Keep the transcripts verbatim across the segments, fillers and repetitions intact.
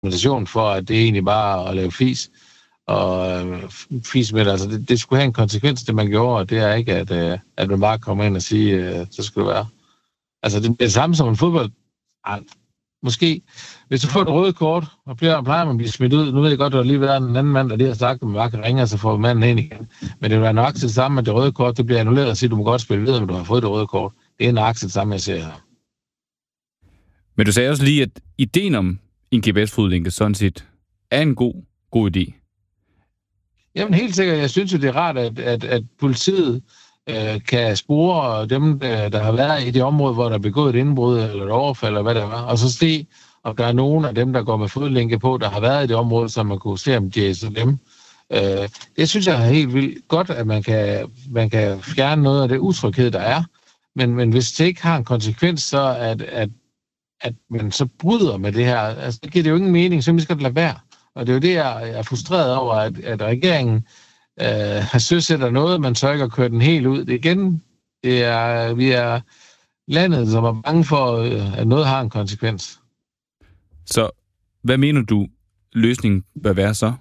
dokumentation for, at det er egentlig bare at lave fis. Og øh, fis med det, altså det, det skulle have en konsekvens, det man gjorde, og det er ikke, at, øh, at man bare kommer ind og siger, øh, så skulle det være. Altså det er det samme som en fodbold. Ej, måske, hvis du får et røde kort, og plejer, plejer man at blive smidt ud, nu ved jeg godt, at der lige været en anden mand, der lige har sagt, at man bare kan ringe, og så får manden ind igen. Men det vil være nok til det samme, at det røde kort, det bliver annulleret og siger, at du må godt spille videre, men du har fået det røde kort. Det er nok til det samme, jeg ser her. Men du sagde også lige, at ideen om en G P S-fodlænke sådan set er en god, god idé. Jamen helt sikkert. Jeg synes jo, det er rart, at, at, at politiet øh, kan spore dem, der, der har været i det område, hvor der er begået et indbrud eller et overfald, eller hvad det var, og så se, om der er nogen af dem, der går med fodlænke på, der har været i det område, så man kunne se, om de er så dem. Øh, det synes jeg er helt vildt godt, at man kan, man kan fjerne noget af det utryghed, der er. Men, men hvis det ikke har en konsekvens, så at, at, at man så bryder med det her, altså det giver det jo ingen mening, så vi skal det lade være. Og det er jo det, jeg er frustreret over, at, at regeringen øh, har søsætter noget, man tør ikke at køre den helt ud. Det igen, det er, vi er landet, som er bange for, at noget har en konsekvens. Så hvad mener du, løsningen bør være så?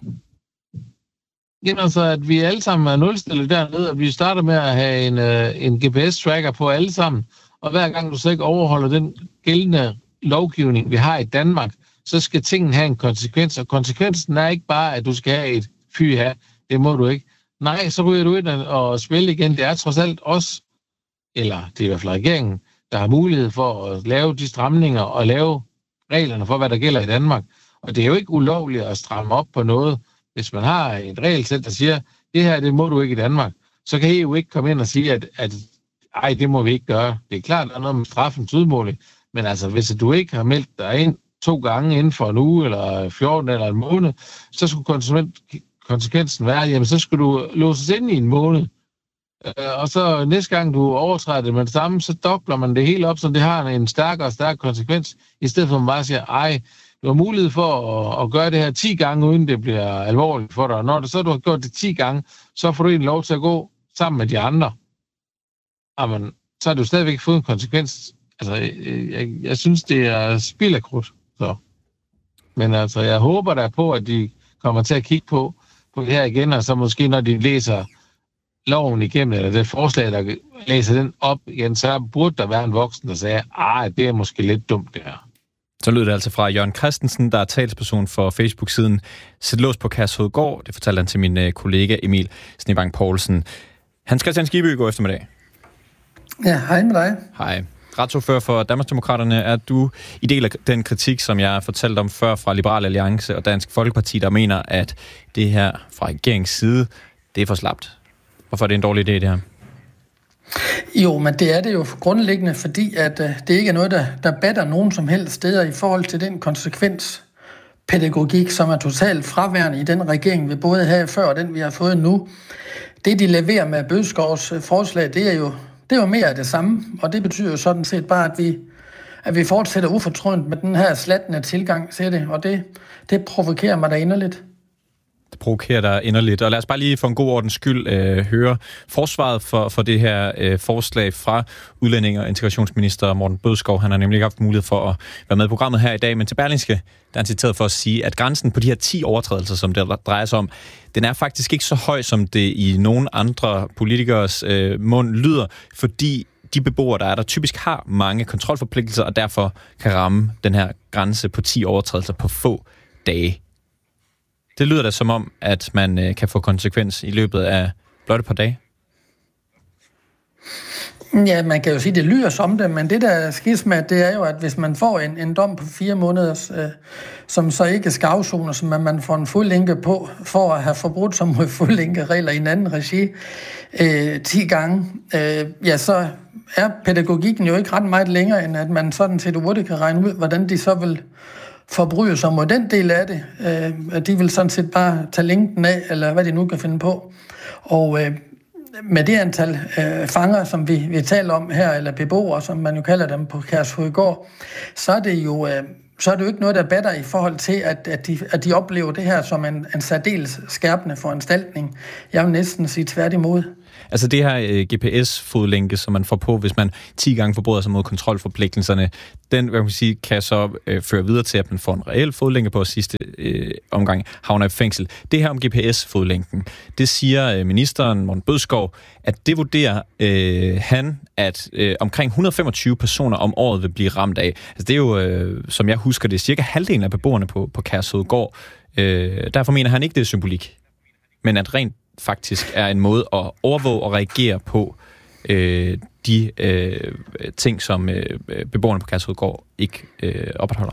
Jamen altså, at vi alle sammen er nulstillet dernede, og vi starter med at have en, øh, en G P S-tracker på alle sammen, og hver gang du så ikke overholder den gældende lovgivning, vi har i Danmark, så skal tingene have en konsekvens, og konsekvensen er ikke bare, at du skal have et fy her. Det må du ikke. Nej, så ryger du ind og spiller igen. Det er trods alt os, eller det er i hvert fald regeringen, der har mulighed for at lave de stramninger og lave reglerne for, hvad der gælder i Danmark. Og det er jo ikke ulovligt at stramme op på noget. Hvis man har et regelsæt, der siger, det her, det må du ikke i Danmark, så kan E U ikke komme ind og sige, at, at ej, det må vi ikke gøre. Det er klart, der er noget med straffens udmåling, men altså, hvis du ikke har meldt dig ind to gange inden for en uge, eller fjorten eller en måned, så skulle konsekvensen være, jamen så skulle du låses ind i en måned. Og så næste gang du overtræder det med det samme, så dobler man det hele op, så det har en stærkere og stærkere konsekvens, i stedet for at man bare siger, ej, du har mulighed for at, at gøre det her ti gange, uden det bliver alvorligt for dig. Og når det, så du har gjort det ti gange, så får du en lov til at gå sammen med de andre. Jamen, så har du stadigvæk fået en konsekvens. Altså, jeg, jeg, jeg synes, det er spild af krudt. Så. Men altså, jeg håber da på, at de kommer til at kigge på, på det her igen, og så måske, når de læser loven igennem, eller det forslag, der læser den op igen, så burde der være en voksen, der siger, ah, det er måske lidt dumt, det her. Så lød det altså fra Jørgen Christensen, der er talsperson for Facebook-siden Sæt lås på Kærshovedgård. Det fortalte han til min kollega Emil Snebang Poulsen. Hans Christian Skibby, god eftermiddag. Ja, hej med dig. Hej. Retsordfører for Danmarksdemokraterne, er du i del af den kritik, som jeg fortalte om før fra Liberal Alliance og Dansk Folkeparti, der mener, at det her fra regeringens side, det er for slapt. Hvorfor er det en dårlig idé, det her? Jo, men det er det jo grundlæggende, fordi at uh, det ikke er noget, der, der batter nogen som helst steder i forhold til den konsekvenspædagogik, som er totalt fraværende i den regering, vi både havde før og den, vi har fået nu. Det, de leverer med Bødskovs forslag, det er jo det er jo mere af det samme, og det betyder jo sådan set bare, at vi, at vi fortsætter ufortrødent med den her slattende tilgang til det, og det, det provokerer mig da inderligt. Det provokerer dig inderligt, og lad os bare lige for en god ordens skyld øh, høre forsvaret for, for det her øh, forslag fra udlændinge- og integrationsminister Morten Bødskov. Han har nemlig ikke haft mulighed for at være med i programmet her i dag, men til Berlingske, der er han citeret for at sige, at grænsen på de her ti overtrædelser, som det drejer sig om, den er faktisk ikke så høj, som det i nogle andre politikers øh, mund lyder, fordi de beboere, der er der, typisk har mange kontrolforpligtelser, og derfor kan ramme den her grænse på ti overtrædelser på få dage. Det lyder da som om, at man øh, kan få konsekvens i løbet af blot et par dage. Ja, man kan jo sige, at det lyder som det, men det der er skisma, det er jo, at hvis man får en, en dom på fire måneder, øh, som så ikke skal afzone, som man får en fodlænke på, for at have forbrudt sig mod fodlænkeregler i en anden regi øh, ti gange, øh, ja, så er pædagogikken jo ikke ret meget længere, end at man sådan set hurtigt kan regne ud, hvordan de så vil forbryde sig mod den del af det. Øh, de vil sådan set bare tage længden af, eller hvad de nu kan finde på. Og øh, med det antal øh, fanger, som vi, vi taler om her, eller beboere, som man jo kalder dem på Kærshovedgård, så er det jo øh, så er det jo ikke noget, der batter i forhold til, at, at, de, at de oplever det her som en, en særdeles skærpende foranstaltning. Jeg vil næsten sige tværtimod. Altså det her øh, G P S-fodlænke, som man får på, hvis man ti gange forbryder sig mod kontrolforpligtelserne, den hvad kan man sige, kan så øh, føre videre til, at man får en reel fodlænke på, og sidste øh, omgang havner i fængsel. Det her om G P S-fodlænken, det siger øh, ministeren Morten Bødskov, at det vurderer øh, han, at øh, omkring et hundrede og femogtyve personer om året vil blive ramt af. Altså det er jo, øh, som jeg husker det, cirka halvdelen af beboerne på, på Kærshovedgård. Øh, derfor mener han ikke, det er symbolik, men at rent faktisk er en måde at overvåge og reagere på øh, de øh, ting, som øh, beboerne på Kærshovedgård ikke øh, opretholder.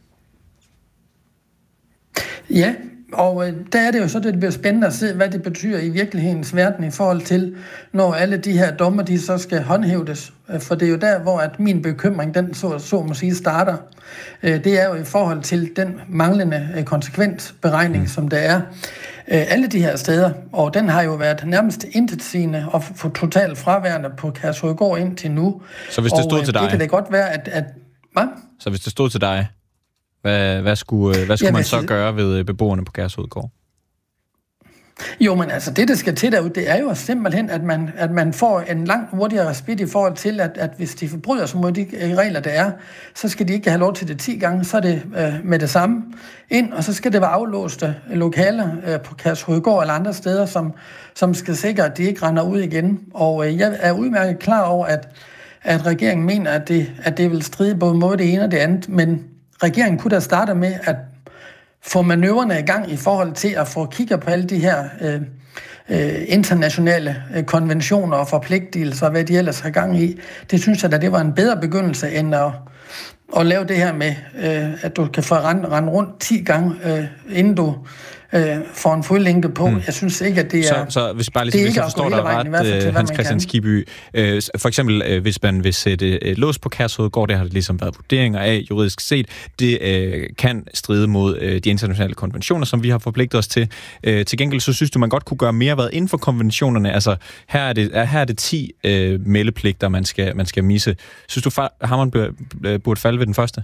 Ja, og øh, der er det jo så, det bliver spændende at se, hvad det betyder i virkelighedens verden i forhold til, når alle de her dommer, de så skal håndhæves. For det er jo der, hvor at min bekymring, den så, så må sige, starter. Øh, det er jo i forhold til den manglende øh, konsekvensberegning, mm. som der er øh, alle de her steder. Og den har jo været nærmest intetsigende og for totalt fraværende på Kærshovedgård indtil nu. Så hvis det stod og, til dig... det kan det godt være, at... at hvad? Så hvis det stod til dig... Hvad, hvad skulle, hvad skulle ja, man så det... gøre ved beboerne på Kærshovedgård? Jo, men altså det, der skal til derude, det er jo simpelthen, at man, at man får en langt hurtigere respit i forhold til, at, at hvis de forbryder sig mod de regler, der er, så skal de ikke have lov til det ti gange, så er det øh, med det samme ind, og så skal det være aflåste lokaler øh, på Kærshovedgård eller andre steder, som, som skal sikre, at de ikke render ud igen. Og øh, jeg er udmærket klar over, at, at regeringen mener, at det, at det vil stride både mod det ene og det andet, men regeringen kunne da starte med at få manøvrerne i gang i forhold til at få kigget på alle de her øh, øh, internationale øh, konventioner og forpligtelser, og hvad de ellers har gang i. Det synes jeg da, det var en bedre begyndelse, end at, at lave det her med, øh, at du kan få rende, rende rundt ti gange, øh, inden du øh, får en fodlænke på. Mm. Jeg synes ikke, at det er... Så, så hvis bare lige, hvis jeg forstår dig ret, Hans Christian Skibby, øh, for eksempel øh, hvis man vil sætte øh, lås på Kærshovedgård, det har det ligesom været vurderinger af juridisk set, det øh, kan stride mod øh, de internationale konventioner, som vi har forpligtet os til. Øh, til gengæld så synes du, man godt kunne gøre mere hvad inden for konventionerne. Altså her er det, her er det ti øh, meldepligter, man skal, man skal misse. Synes du, hammeren burde falde ved den første?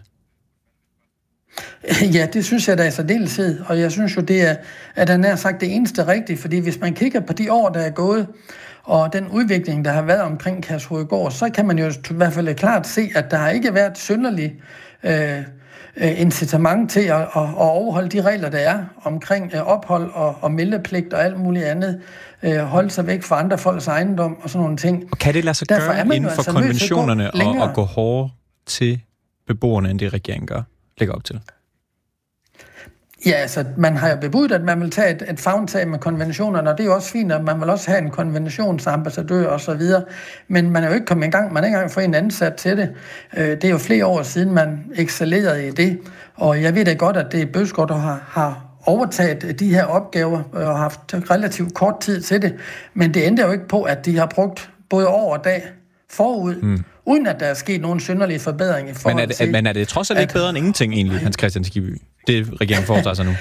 Ja, det synes jeg da i særdeleshed, og jeg synes jo, det er, at han har sagt det eneste rigtige, fordi hvis man kigger på de år, der er gået, og den udvikling, der har været omkring Kærshovedgård, så kan man jo i hvert fald klart se, at der har ikke været synderlig øh, incitament til at, at overholde de regler, der er omkring øh, ophold og, og meldepligt og alt muligt andet, øh, holde sig væk fra andre folks ejendom og sådan nogle ting. Og kan det lade sig Derfor gøre inden for altså konventionerne og, og gå hårdere til beboerne, end det regeringen gør? Lægger op til? Ja, altså, man har jo bebudt, at man vil tage et, et favntag med konventionerne, og det er jo også fint, at man vil også have en konventionsambassadør og så videre, men man er jo ikke kommet i gang, man er ikke engang fået en ansat til det. Det er jo flere år siden, man excellerede i det, og jeg ved da godt, at det er Bødskov, der har, har overtaget de her opgaver og har haft relativt kort tid til det, men det ændrer jo ikke på, at de har brugt både år og dag forud, mm. uden at der er sket nogen synderlige forbedring i forhold men er det, til... Men er det trods alt ikke bedre end ingenting egentlig, Hans Christian Skibby, det regeringen foretager sig nu?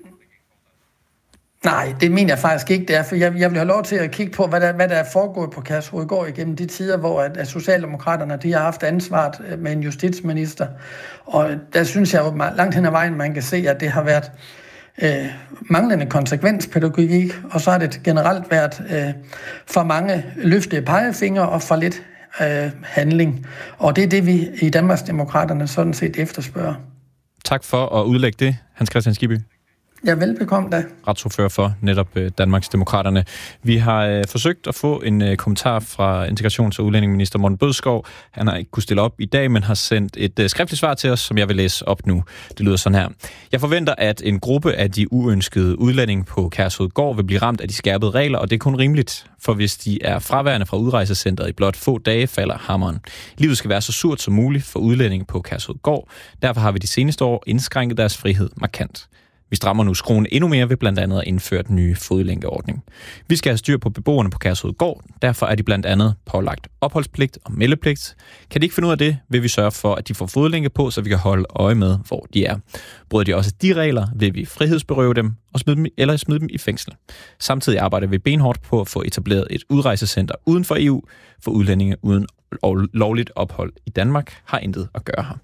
Nej, det mener jeg faktisk ikke, det er, for jeg, jeg vil have lov til at kigge på, hvad der, hvad der er foregået på Kærshovedgård igennem de tider, hvor at, at Socialdemokraterne de har haft ansvaret med en justitsminister. Og der synes jeg jo langt hen ad vejen, man kan se, at det har været øh, manglende konsekvenspædagogik, og så har det generelt været øh, for mange løftede pegefingre og for lidt øh, handling. Og det er det, vi i Danmarksdemokraterne sådan set efterspørger. Tak for at udlægge det, Hans Christian Skibby. Ja, velbekomme da. Retsordfører for netop øh, Danmarksdemokraterne. Vi har øh, forsøgt at få en øh, kommentar fra integrations- og udlændingeminister Morten Bødskov. Han har ikke kunnet stille op i dag, men har sendt et øh, skriftligt svar til os, som jeg vil læse op nu. Det lyder sådan her. Jeg forventer, at en gruppe af de uønskede udlændinge på Kærshovedgård vil blive ramt af de skærpede regler, og det er kun rimeligt, for hvis de er fraværende fra udrejsecentret i blot få dage, falder hammeren. Livet skal være så surt som muligt for udlændinge på Kærshovedgård. Derfor har vi de seneste år indskrænket deres frihed markant. Vi strammer nu skruen endnu mere ved blandt andet at indføre den nye fodlænkeordning. Vi skal have styr på beboerne på Kærshovedgård, derfor er de blandt andet pålagt opholdspligt og meldepligt. Kan de ikke finde ud af det, vil vi sørge for, at de får fodlænke på, så vi kan holde øje med, hvor de er. Bryder de også de regler, vil vi frihedsberøve dem og smide dem, eller smide dem i fængsel. Samtidig arbejder vi benhårdt på at få etableret et udrejsecenter uden for E U, for udlændinge uden lovligt ophold i Danmark har intet at gøre her.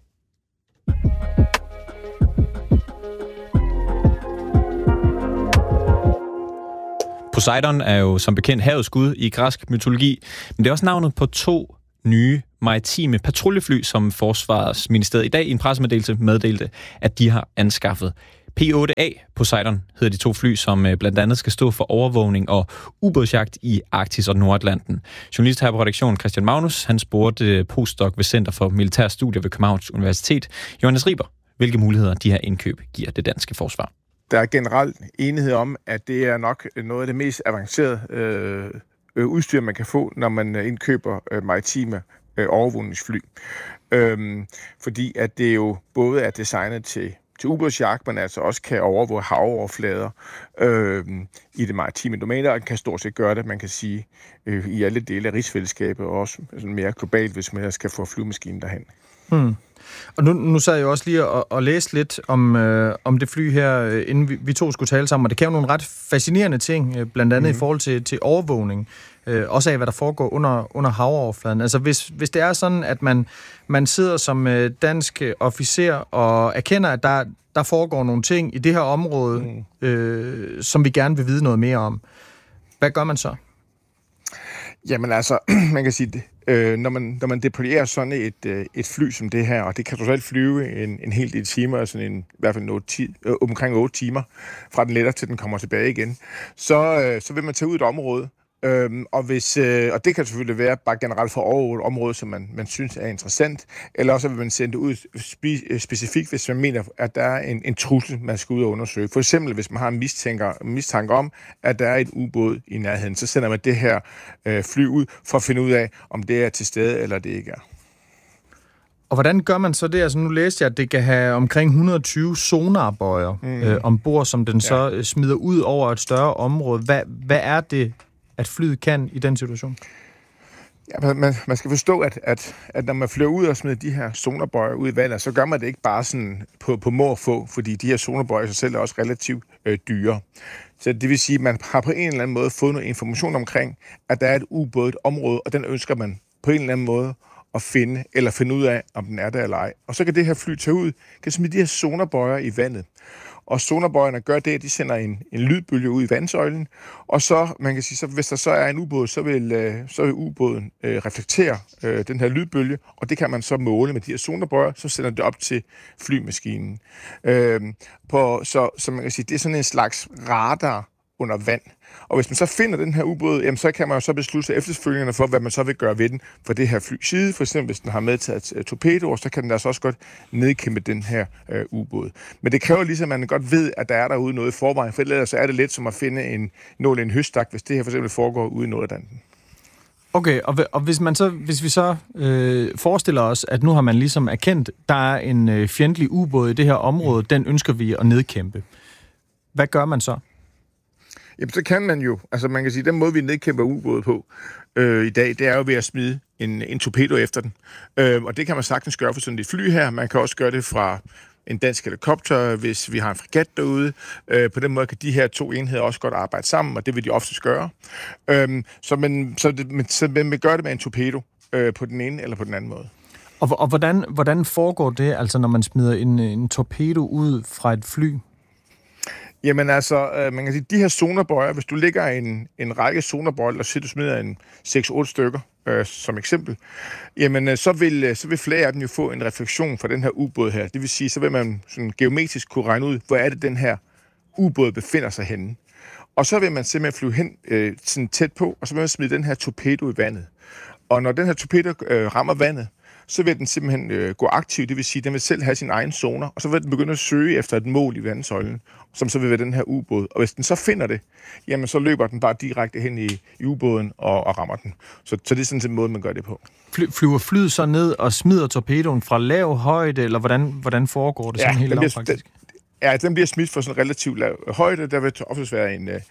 Poseidon er jo som bekendt havets gud i græsk mytologi, men det er også navnet på to nye maritime patruljefly, som Forsvarsministeriet i dag i en pressemeddelelse meddelte, at de har anskaffet. P otte A Poseidon hedder de to fly, som blandt andet skal stå for overvågning og ubådsjagt i Arktis og Nordatlanten. Journalist her på redaktionen Christian Magnus, han spurgte postdoc ved Center for Militære Studier ved Københavns Universitet, Johannes Riber, hvilke muligheder de her indkøb giver det danske forsvar. Der er generelt enighed om, at det er nok noget af det mest avancerede øh, udstyr, man kan få, når man indkøber øh, maritime øh, overvågningsfly. Øhm, fordi at det jo både er designet til til ubådsjagt, men altså også kan overvåge havoverflader øh, i det maritime domæne, og kan stort set gøre det, man kan sige, øh, i alle dele af rigsfællesskabet, og også sådan mere globalt, hvis man skal få flyvemaskinen derhen. Hmm. Og nu, nu sad jeg også lige og, og læste lidt om, øh, om det fly her, øh, inden vi, vi to skulle tale sammen, og det kan jo nogle ret fascinerende ting, øh, blandt andet mm. i forhold til, til overvågning, øh, også af, hvad der foregår under, under havoverfladen. Altså hvis, hvis det er sådan, at man, man sidder som øh, dansk officer og erkender, at der, der foregår nogle ting i det her område, mm. øh, som vi gerne vil vide noget mere om, hvad gør man så? Jamen altså, man kan sige, øh, når, man, når man deployerer sådan et, øh, et fly som det her, og det kan totalt flyve en, en hel del timer, sådan en, i hvert fald otte, ti, øh, omkring otte timer, fra den letter til den kommer tilbage igen, så, øh, så vil man tage ud et område, Øhm, og, hvis, øh, og det kan selvfølgelig være bare generelt for over et område, som man, man synes er interessant, eller også vil man sende det ud spe, specifikt, hvis man mener, at der er en, en trussel, man skal ud og undersøge. For eksempel, hvis man har en mistanke om, at der er et ubåd i nærheden, så sender man det her øh, fly ud for at finde ud af, om det er til stede, eller det ikke er. Og hvordan gør man så det? Altså nu læste jeg, at det kan have omkring et hundrede og tyve sonarbøjer mm. øh, ombord, som den så ja. smider ud over et større område. Hvad, hvad er det, at flyet kan i den situation? Ja, man, man skal forstå, at, at, at når man flyver ud og smider de her sonarbøjer ud i vandet, så gør man det ikke bare sådan på, på må og få, fordi de her sonarbøjer i sig selv er også relativt øh, dyre. Så det vil sige, at man har på en eller anden måde fået noget information omkring, at der er et ubåd, et område, og den ønsker man på en eller anden måde at finde, eller finde ud af, om den er der eller ej. Og så kan det her fly tage ud, kan smide de her sonarbøjer i vandet. Og sonarbøjerne gør det, at de sender en, en lydbølge ud i vandsøjlen, og så, man kan sige, så hvis der så er en ubåd, så vil, øh, så vil ubåden øh, reflektere øh, den her lydbølge, og det kan man så måle med de her sonarbøjer, så sender det op til flymaskinen. Øh, på, så, så man kan sige, det er sådan en slags radar under vand. Og hvis man så finder den her ubåd, jamen, så kan man jo så beslutte sig efterfølgende for, hvad man så vil gøre ved den for det her fly side. For eksempel, hvis den har medtaget uh, torpedoer, så kan den altså også godt nedkæmpe den her uh, ubåd. Men det kræver ligesom, at man godt ved, at der er derude noget i forvejen, for ellers så er det lidt som at finde en nål i en høstak, hvis det her for eksempel foregår ude i Nordatlanten. Okay, og, og hvis, man så, hvis vi så øh, forestiller os, at nu har man ligesom erkendt, der er en øh, fjendtlig ubåd i det her område, mm. den ønsker vi at nedkæmpe. Hvad gør man så? Jamen, så kan man jo, altså man kan sige, den måde, vi nedkæmper ubåde på øh, i dag, det er jo ved at smide en, en torpedo efter den. Øh, og det kan man sagtens gøre for sådan et fly her. Man kan også gøre det fra en dansk helikopter, hvis vi har en fregat derude. Øh, på den måde kan de her to enheder også godt arbejde sammen, og det vil de oftest gøre. Øh, så man, så det, så man gør det med en torpedo øh, på den ene eller på den anden måde. Og, og hvordan, hvordan foregår det, altså når man smider en, en torpedo ud fra et fly? Jamen altså, øh, man kan sige, de her sonarbøjer, hvis du lægger en, en række sonarbøjer, og siger, du smider en seks otte stykker, øh, som eksempel, jamen øh, så, vil, så vil flere af dem jo få en refleksion fra den her ubåd her. Det vil sige, så vil man sådan geometrisk kunne regne ud, hvor er det, den her ubåd befinder sig henne. Og så vil man simpelthen flyve hen øh, sådan tæt på, og så vil man smide den her torpedo i vandet. Og når den her torpedo øh, rammer vandet, så vil den simpelthen øh, gå aktiv, det vil sige, at den vil selv have sin egen zoner, og så vil den begynde at søge efter et mål i vandsøjlen, som så vil være den her ubåd. Og hvis den så finder det, jamen så løber den bare direkte hen i, i ubåden og, og rammer den. Så, så det er sådan en måde, man gør det på. Fly, flyver flyet så ned og smider torpedoen fra lav højde, eller hvordan, hvordan hvordan det sådan ja, helt lavpraktisk? Ja, den bliver smidt fra sådan relativt lav højde. Der vil oftest være en... Øh,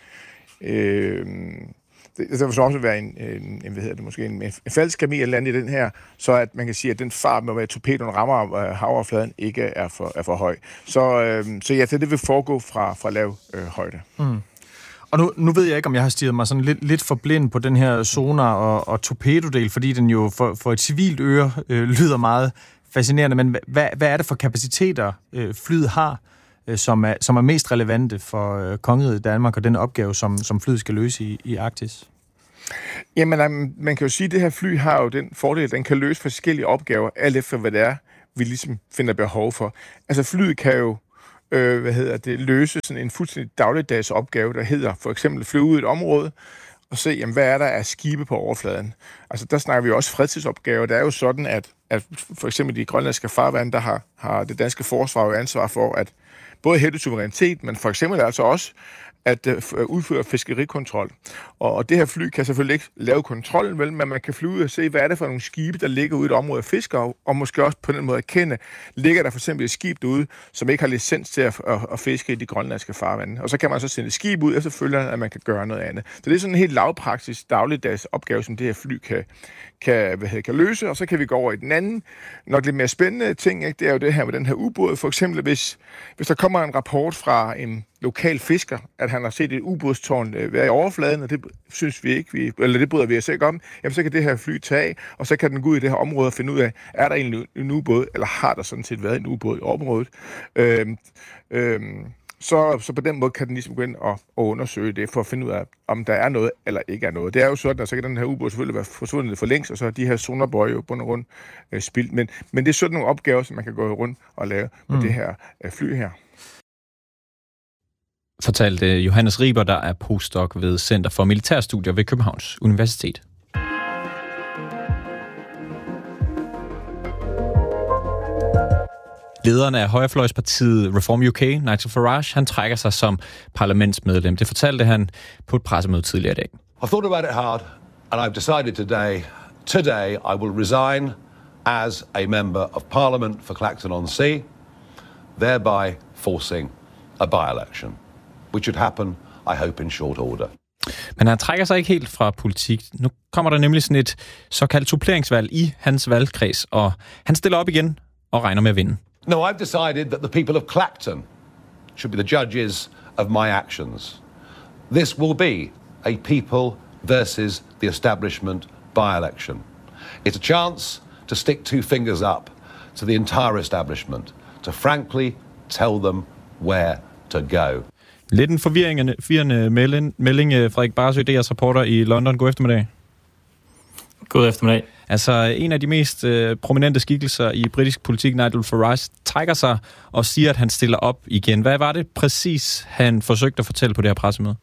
øh, der vil også være en, en, en hvad hedder det, måske en, en falsk kamel eller andet i den her, så at man kan sige, at den fart, når torpedoen rammer havoverfladen, ikke er for, er for høj. Så, øh, så ja, det vil foregå fra, fra lav øh, højde. Mm. Og nu, nu ved jeg ikke, om jeg har stirret mig sådan lidt, lidt for blind på den her sonar og, og torpedodel, fordi den jo for, for et civilt øre øh, lyder meget fascinerende, men hvad, hvad er det for kapaciteter, øh, flyet har? øh, som, er, som er mest relevante for øh, kongeriget Danmark og den opgave, som, som flyet skal løse i, i Arktis? Jamen, man kan jo sige, at det her fly har jo den fordel, at den kan løse forskellige opgaver, alt efter hvad det er, vi ligesom finder behov for. Altså flyet kan jo øh, hvad hedder det, løse sådan en fuldstændig dagligdags opgave, der hedder for eksempel flyve ud i et område, og se, jamen, hvad er der af skibe på overfladen. Altså, der snakker vi også fredstidsopgaver. Det er jo sådan, at, at for eksempel de grønlandske farvande, der har, har det danske forsvar jo ansvar for, at både hævde suverænitet, men for eksempel altså også at uh, udføre fiskerikontrol. Og, og det her fly kan selvfølgelig ikke lave kontrollen, vel, men man kan flyve ud og se, hvad er det for nogle skibe, der ligger ude i et område af fisker, og, og måske også på den måde erkende, ligger der for eksempel et skib derude, som ikke har licens til at, at, at fiske i de grønlandske farvande. Og så kan man så sende et skib ud, efterfølgende, at man kan gøre noget andet. Så det er sådan en helt lavpraksis, dagligdags opgave, som det her fly kan, kan, hvad hedder, kan løse, og så kan vi gå over i den anden, nok lidt mere spændende ting, ikke? Det er jo det her med den her ubåd. For eksempel, hvis, hvis der kommer en rapport fra en lokal fisker, at han har set et ubådstårn øh, være i overfladen, og det synes vi ikke, vi, eller det bryder vi os ikke om, jamen så kan det her fly tage af, og så kan den gå ud i det her område og finde ud af, er der egentlig en ubåd, eller har der sådan set været en ubåd i området. Øhm, øhm, så, så på den måde kan den ligesom gå ind og, og undersøge det, for at finde ud af, om der er noget, eller ikke er noget. Det er jo sådan, at så kan den her ubåd selvfølgelig være forsvundet for længst, og så er de her sonarbøje jo bund og grund øh, spildt. Men, men det er sådan nogle opgaver, som man kan gå rundt og lave med mm. det her øh, fly her. Fortalte Johannes Riber, der er postdoc ved Center for Militærstudier ved Københavns Universitet. Lederen af højrefløjspartiet Reform U K, Nigel Farage, han trækker sig som parlamentsmedlem. Det fortalte han på et pressemøde tidligere i dag. I've thought about it hard, and I've decided today, today I will resign as a member of Parliament for Clacton-on-Sea, thereby forcing a by-election, which should happen, I hope, in short order. Men han trækker sig ikke helt fra politik. Nu kommer der nemlig sådan et såkaldt suppleringsvalg i hans valgkreds, og han stiller op igen og regner med at vinde. No, I've decided that the people of Clacton should be the judges of my actions. This will be a people versus the establishment by-election. It's a chance to stick two fingers up to the entire establishment, to frankly tell them where to go. Lidt en forvirrende melding, Frederik Barsø, D R's reporter i London. God eftermiddag. God eftermiddag. Altså, en af de mest øh, prominente skikkelser i britisk politik, Nigel Farage, trækker sig og siger, at han stiller op igen. Hvad var det præcis, han forsøgte at fortælle på det her pressemøde?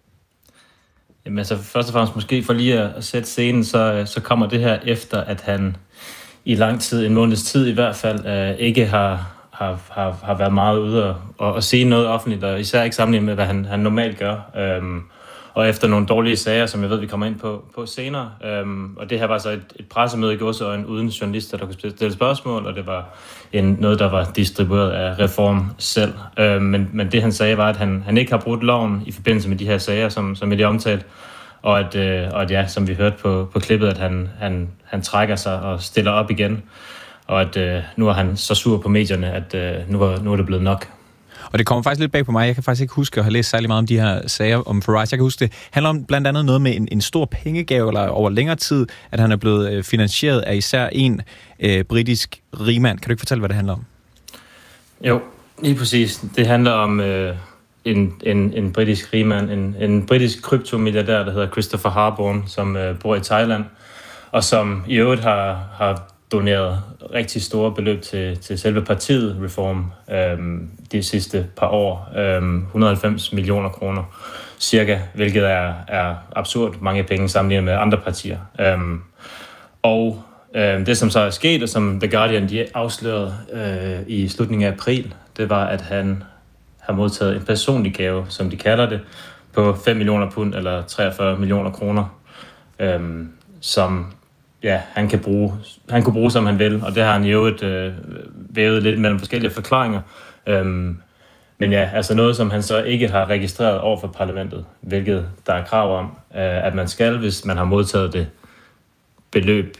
Jamen altså, først og fremmest måske for lige at sætte scenen, så, så kommer det her efter, at han i lang tid, en måneds tid i hvert fald, øh, ikke har, har, har, har været meget ude og, og, og sige noget offentligt, og især ikke sammenlignet med, hvad han, han normalt gør. Øhm, og efter nogle dårlige sager, som jeg ved, vi kommer ind på, på senere. Øhm, og det her var så et, et pressemøde i gåseøjne uden journalister, der kunne stille spørgsmål, og det var en, noget, der var distribueret af Reform selv. Øhm, men, men det han sagde var, at han, han ikke har brudt loven i forbindelse med de her sager, som, som jeg lige omtalt. Og at, øh, og at ja, som vi hørte på, på klippet, at han, han, han trækker sig og stiller op igen. Og at øh, nu er han så sur på medierne, at øh, nu, er, nu er det blevet nok. Og det kommer faktisk lidt bag på mig. Jeg kan faktisk ikke huske at have læst særlig meget om de her sager om Farage. Jeg kan huske, det handler om blandt andet noget med en, en stor pengegave, eller over længere tid, at han er blevet øh, finansieret af især en øh, britisk rigmand. Kan du ikke fortælle, hvad det handler om? Jo, lige præcis. Det handler om øh, en, en, en britisk rigmand, en, en britisk kryptomilliardær, der hedder Christopher Harborn, som øh, bor i Thailand, og som i øvrigt har, har doneret rigtig store beløb til, til selve partiet Reform øhm, de sidste par år. Øhm, et hundrede og halvfems millioner kroner cirka, hvilket er, er absurd mange penge sammenlignet med andre partier. Øhm, og øhm, det, som så er sket, og som The Guardian de afslørede øh, i slutningen af april, det var, at han har modtaget en personlig gave, som de kalder det, på fem millioner pund eller treogfyrre millioner kroner, øhm, som ja, han kan bruge, han kunne bruge, som han vil, og det har han jo et øh, vævet lidt mellem forskellige forklaringer. Øhm, men ja, altså noget, som han så ikke har registreret over for parlamentet, hvilket der er krav om, øh, at man skal, hvis man har modtaget det beløb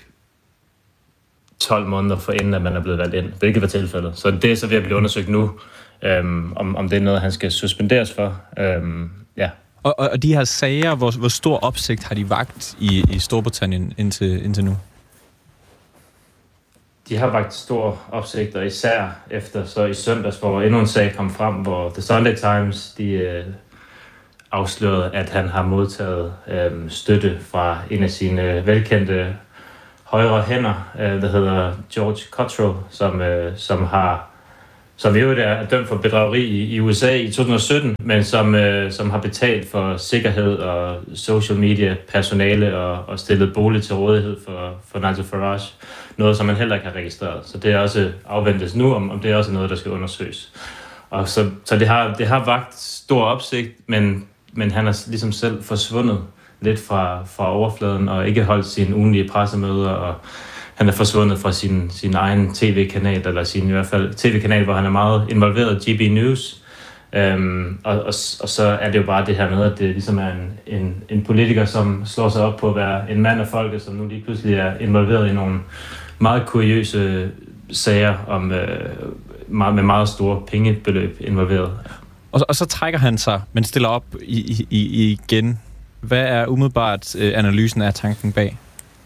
tolv måneder for inden, at man er blevet valgt ind, hvilket var tilfældet. Så det er så ved at blive undersøgt nu, øhm, om, om det er noget, han skal suspenderes for. Øhm, ja. Og, og de her sager, hvor, hvor stor opsigt har de vagt i, i Storbritannien indtil, indtil nu? de har vakt stor opsigt, og især efter så i søndags, hvor endnu en sag kom frem, hvor The Sunday Times, de øh, afslørede, at han har modtaget øh, støtte fra en af sine velkendte højre hænder, øh, der hedder George Cottrell, som, øh, som har som jo er dømt for bedrageri i, i U S A i to tusind og sytten, men som, øh, som har betalt for sikkerhed og social media personale og, og stillet bolig til rådighed for, for Nigel Farage. Noget, som man heller ikke har registreret. Så det er også afventes nu, om, om det er også noget, der skal undersøges. Og så, så det, har, det har vakt stor opsigt, men, men han er ligesom selv forsvundet lidt fra, fra overfladen og ikke holdt sine ugenlige pressemøder, og han er forsvundet fra sin, sin egen tv-kanal, eller sin i hvert fald tv-kanal, hvor han er meget involveret, G B News. Øhm, og, og, og så er det jo bare det her med, at det ligesom er en, en, en politiker, som slår sig op på at være en mand af folket, som nu lige pludselig er involveret i nogle meget kuriøse sager om, øh, meget, med meget store pengebeløb involveret. Og, og så trækker han sig, men stiller op i, i, i igen. Hvad er umiddelbart øh, analysen af tanken bag?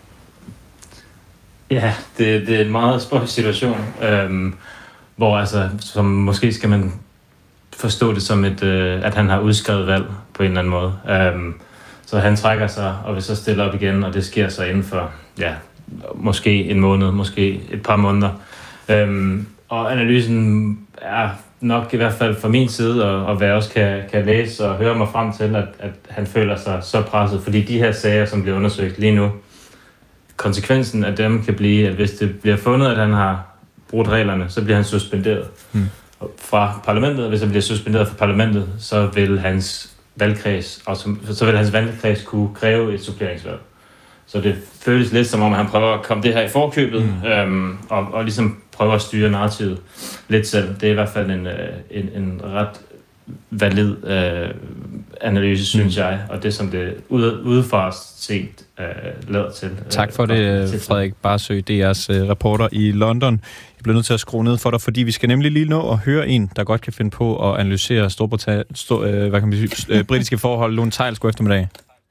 Ja, det, det er en meget spøjs situation, øhm, hvor altså, som måske skal man forstå det som, et, øh, at han har udskrevet valg på en eller anden måde. Øhm, så han trækker sig, og vil så stille op igen, og det sker så inden for, ja, måske en måned, måske et par måneder. Øhm, og analysen er nok i hvert fald fra min side, og, og hvad jeg også kan, kan læse og høre mig frem til, at, at han føler sig så presset, fordi de her sager, som bliver undersøgt lige nu, konsekvensen af dem kan blive, at hvis det bliver fundet, at han har brudt reglerne, så bliver han suspenderet hmm. fra parlamentet, og hvis han bliver suspenderet fra parlamentet, så vil hans valgkreds, og så vil hans valgkreds kunne kræve et suppleringsvalg. Så det føles lidt som om, at han prøver at komme det her i forkøbet, hmm. øhm, og, og ligesom prøver at styre narrativet lidt selv. Det er i hvert fald en, en, en ret valid øh, analyse, synes mm. jeg, og det som det ude, udefra set øh, lader til. Tak for øh, det, Frederik Barsø, D R's øh, reporter i London. Jeg bliver nødt til at skrue ned for dig, fordi vi skal nemlig lige nå at høre en, der godt kan finde på at analysere Storbritannien, stor, øh, hvad kan man sige, øh, britiske forhold. Lone Theils, god eftermiddag.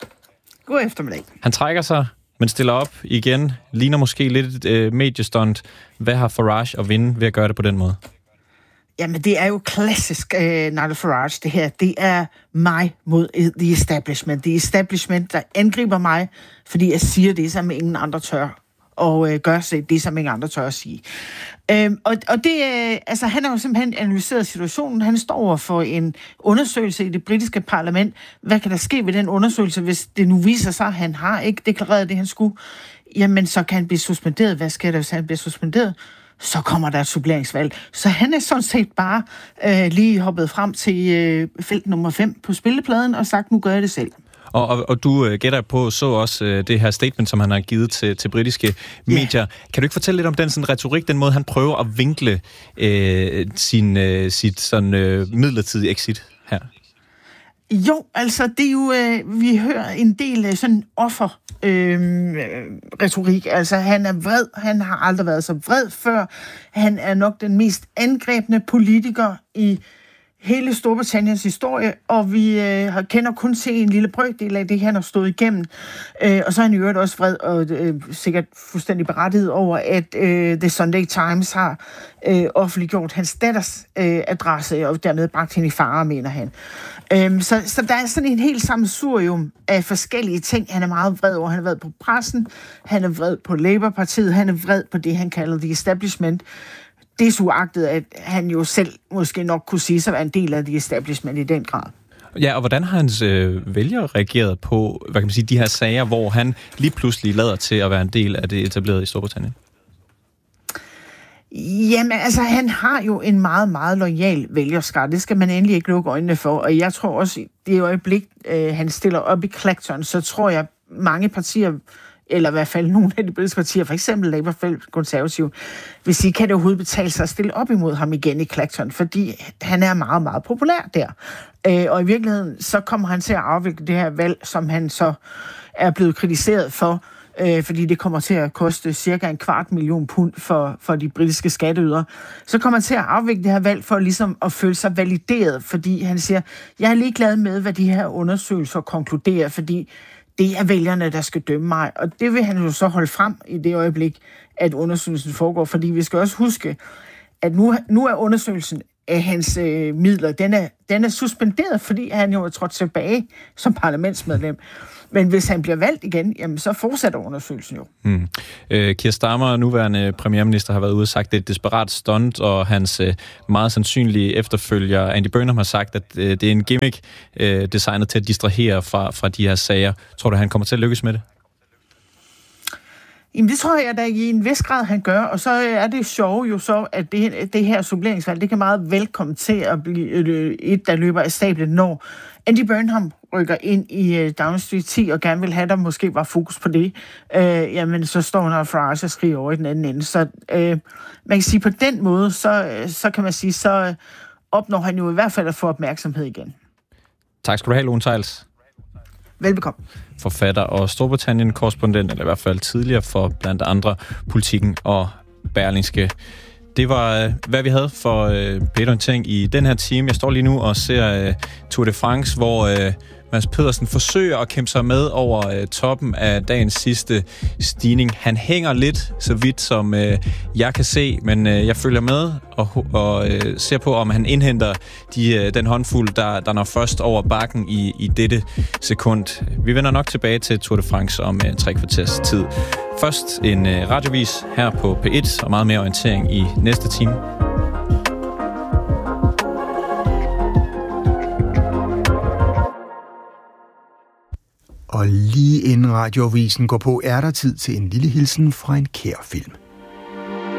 God eftermiddag. Han trækker sig, men stiller op igen. Ligner måske lidt et øh, mediestunt. Hvad har Farage at vinde ved at gøre det på den måde? Jamen, det er jo klassisk uh, Nigel Farage, det her. Det er mig mod the establishment. The establishment, der angriber mig, fordi jeg siger det, som ingen andre tør. Og uh, gør sig det, som ingen andre tør at sige. Um, og, og det, uh, altså, han har jo simpelthen analyseret situationen. Han står over for en undersøgelse i det britiske parlament. Hvad kan der ske ved den undersøgelse, hvis det nu viser sig, at han har ikke deklareret det, han skulle? Jamen, så kan han blive suspenderet. Hvad sker der, hvis han bliver suspenderet? Så kommer der et suppleringsvalg. Så han er sådan set bare øh, lige hoppet frem til øh, felt nummer fem på spillepladen og sagt, nu gør jeg det selv. Og, og, og du øh, gætter på så også øh, det her statement, som han har givet til, til britiske medier. Yeah. Kan du ikke fortælle lidt om den sådan, retorik, den måde, han prøver at vinkle øh, sin, øh, sit sådan, øh, midlertidige exit her? Jo, altså det er jo, øh, vi hører en del af sådan offer øh, retorik. Altså han er vred, han har aldrig været så vred før. Han er nok den mest angrebne politiker i hele Storbritanniens historie, og vi øh, kender kun til en lille brøkdel af det, han har stået igennem. Øh, og så er han i øvrigt også vred og øh, sikkert fuldstændig berettiget over, at øh, The Sunday Times har øh, offentliggjort hans datters øh, adresse, og dermed bragt hende i fare, mener han. Øh, så, så der er sådan en helt sammensurium af forskellige ting. Han er meget vred over. Han er vred på pressen, han er vred på Labour-partiet, han er vred på det, han kalder the establishment. Det er så uagtet, at han jo selv måske nok kunne sige sig at være en del af the establishment i den grad. Ja, og hvordan har hans øh, vælgere reageret på, hvad kan man sige, de her sager, hvor han lige pludselig lader til at være en del af det etablerede i Storbritannien? Jamen, altså, han har jo en meget, meget loyal vælgerskare. Det skal man endelig ikke lukke øjnene for. Og jeg tror også, i det øjeblik, øh, han stiller op i Clacton, så tror jeg, mange partier, eller i hvert fald nogle af de britiske partier, for eksempel Labour, Konservative, vil sige, kan det overhovedet betale sig at stille op imod ham igen i Clacton, fordi han er meget, meget populær der. Øh, og i virkeligheden, så kommer han til at afvikle det her valg, som han så er blevet kritiseret for, øh, fordi det kommer til at koste cirka en kvart million pund for, for de britiske skatteydere. Så kommer han til at afvikle det her valg for ligesom at føle sig valideret, fordi han siger, jeg er ligeglad med, hvad de her undersøgelser konkluderer, fordi det er vælgerne, der skal dømme mig. Og det vil han jo så holde frem i det øjeblik, at undersøgelsen foregår. Fordi vi skal også huske, at nu, nu er undersøgelsen af hans øh, midler, den er, den er suspenderet, fordi han jo er trådt tilbage som parlamentsmedlem. Men hvis han bliver valgt igen, jamen så fortsætter undersøgelsen jo. Hmm. Øh, Keir Starmer, nuværende premierminister, har været ude og sagt, at det er et desperat stunt, og hans øh, meget sandsynlige efterfølger, Andy Burnham, har sagt, at øh, det er en gimmick øh, designet til at distrahere fra, fra de her sager. Tror du, han kommer til at lykkes med det? Jamen det tror jeg da i en vis grad, han gør, og så er det sjovt jo så, at det, det her suppleringsvalg, det kan meget velkommen til at blive et, der løber af stablet, når Andy Burnham rykker ind i uh, Downing Street ti og gerne vil have, der måske var fokus på det, uh, jamen så står han og Farage og skriger over i den anden ende. Så uh, man kan sige, på den måde, så, så kan man sige, så opnår han jo i hvert fald at få opmærksomhed igen. Tak skal du have, Lone Theils. Velbekomme. Forfatter og Storbritannien-korrespondent, eller i hvert fald tidligere for blandt andre Politikken og Berlingske. Det var, hvad vi havde for øh, P1-orientering i den her time. Jeg står lige nu og ser øh, Tour de France, hvor øh, Mads Pedersen forsøger at kæmpe sig med over øh, toppen af dagens sidste stigning. Han hænger lidt, så vidt som øh, jeg kan se, men øh, jeg følger med og, og øh, ser på, om han indhenter de, øh, den håndfuld, der, der når først over bakken i, i dette sekund. Vi vender nok tilbage til Tour de France om øh, tre kvarters tid. Først en øh, radiovis her på P et, og meget mere orientering i næste time. Og lige inden radioavisen går på, er der tid til en lille hilsen fra en kær film.